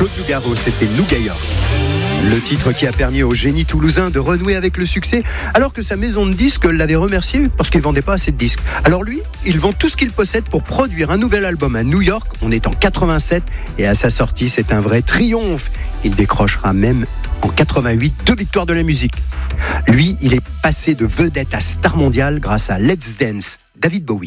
Claude Nougaro, c'était Nougat York. Le titre qui a permis au génie toulousain de renouer avec le succès, alors que sa maison de disques l'avait remercié parce qu'il ne vendait pas assez de disques. Alors lui, il vend tout ce qu'il possède pour produire un nouvel album à New York. On est en 87 et à sa sortie, c'est un vrai triomphe. Il décrochera même en 88 2 victoires de la musique. Lui, il est passé de vedette à star mondiale grâce à Let's Dance, David Bowie.